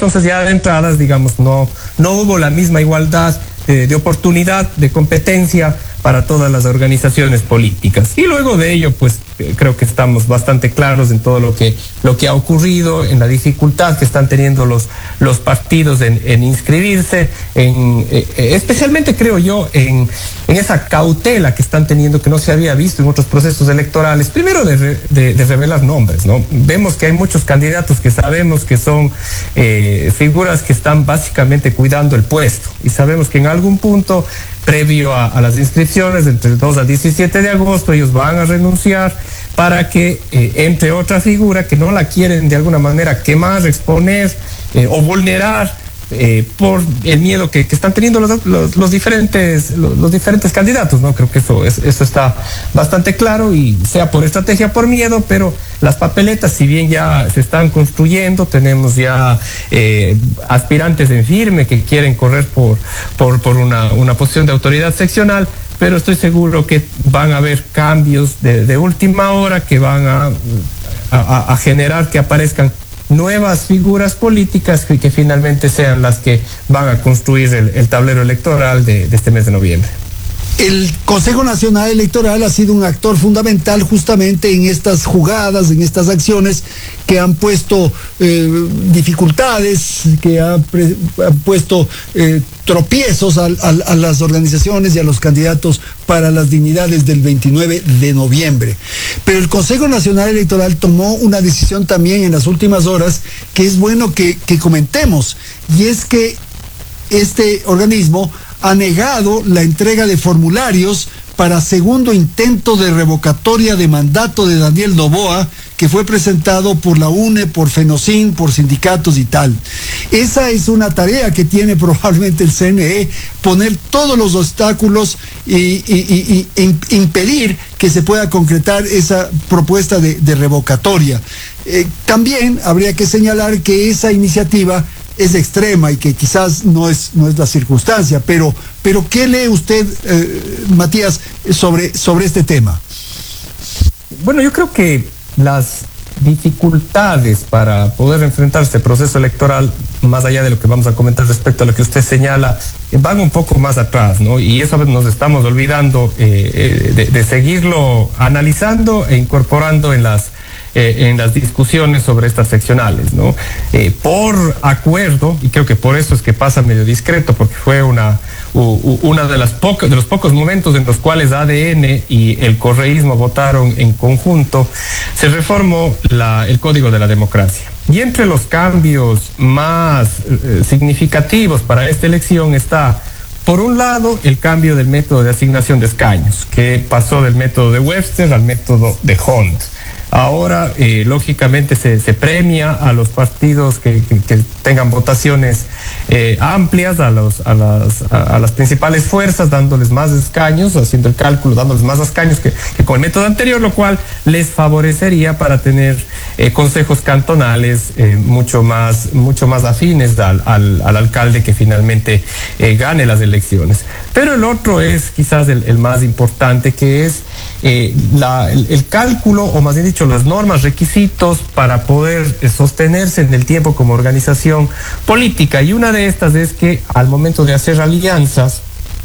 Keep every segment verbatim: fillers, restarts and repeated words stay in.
entonces ya de entradas, digamos, no, no hubo la misma igualdad de, de oportunidad, de competencia para todas las organizaciones políticas. Y luego de ello, pues creo que estamos bastante claros en todo lo que, lo que ha ocurrido, en la dificultad que están teniendo los, los partidos en, en inscribirse, en, eh, especialmente creo yo en, en esa cautela que están teniendo que no se había visto en otros procesos electorales, primero de, de, de revelar nombres, ¿no? Vemos que hay muchos candidatos que sabemos que son eh, figuras que están básicamente cuidando el puesto, y sabemos que en algún punto previo a, a las inscripciones, entre el dos al diecisiete de agosto, ellos van a renunciar para que eh, entre otra figura que no la quieren de alguna manera quemar, exponer eh, o vulnerar eh, por el miedo que, que están teniendo los, los, los diferentes los, los diferentes candidatos, ¿no? Creo que eso, es, eso está bastante claro, y sea por estrategia, por miedo, pero las papeletas, si bien ya se están construyendo, tenemos ya eh, aspirantes en firme que quieren correr por, por, por una, una posición de autoridad seccional, pero estoy seguro que van a haber cambios de, de última hora que van a, a, a generar que aparezcan nuevas figuras políticas que, que finalmente sean las que van a construir el, el tablero electoral de, de este mes de noviembre. El Consejo Nacional Electoral ha sido un actor fundamental justamente en estas jugadas, en estas acciones que han puesto eh, dificultades, que han, pre, han puesto eh, tropiezos a, a, a las organizaciones y a los candidatos para las dignidades del veintinueve de noviembre. Pero el Consejo Nacional Electoral tomó una decisión también en las últimas horas que es bueno que, que comentemos, y es que este organismo ha negado la entrega de formularios para segundo intento de revocatoria de mandato de Daniel Noboa, que fue presentado por la U N E, por FENOCIN, por sindicatos y tal. Esa es una tarea que tiene probablemente el C N E, poner todos los obstáculos y, y, y, y impedir que se pueda concretar esa propuesta de, de revocatoria. Eh, también habría que señalar que esa iniciativa es extrema y que quizás no es, no es la circunstancia, pero, pero ¿qué lee usted, eh, Matías, sobre, sobre este tema? Bueno, yo creo que las dificultades para poder enfrentar este proceso electoral, más allá de lo que vamos a comentar respecto a lo que usted señala, van un poco más atrás, ¿no? Y eso nos estamos olvidando eh, de, de seguirlo analizando e incorporando en las Eh, en las discusiones sobre estas seccionales, ¿no? Eh, por acuerdo, y creo que por eso es que pasa medio discreto, porque fue una, u, una de, las poco, de los pocos momentos en los cuales A D N y el correísmo votaron en conjunto, se reformó la, el Código de la Democracia. Y entre los cambios más eh, significativos para esta elección está, por un lado, el cambio del método de asignación de escaños, que pasó del método de Webster al método de Hunt. Ahora, eh, lógicamente, se, se premia a los partidos que, que, que tengan votaciones eh, amplias, a, los, a, las, a, a las principales fuerzas, dándoles más escaños, haciendo el cálculo, dándoles más escaños que, que con el método anterior, lo cual les favorecería para tener eh, consejos cantonales eh, mucho más, mucho más afines al, al, al alcalde que finalmente eh, gane las elecciones. Pero el otro es quizás el, el más importante, que es eh, la, el, el cálculo, o más bien dicho, las normas, requisitos para poder eh, sostenerse en el tiempo como organización política. Y una de estas es que al momento de hacer alianzas,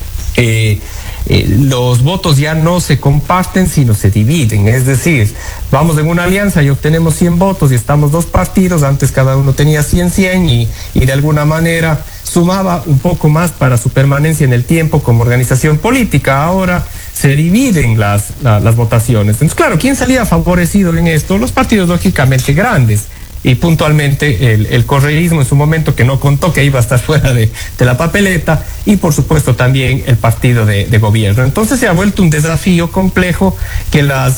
eh, eh, los votos ya no se comparten, sino se dividen. Es decir, vamos en una alianza y obtenemos cien votos y estamos dos partidos, antes cada uno tenía cien, cien y, y de alguna manera sumaba un poco más para su permanencia en el tiempo como organización política. Ahora se dividen las, la, las votaciones. Entonces, claro, ¿quién salía favorecido en esto? Los partidos lógicamente grandes. Y puntualmente el, el correísmo en su momento, que no contó que iba a estar fuera de, de la papeleta, y por supuesto también el partido de, de gobierno. Entonces se ha vuelto un desafío complejo que las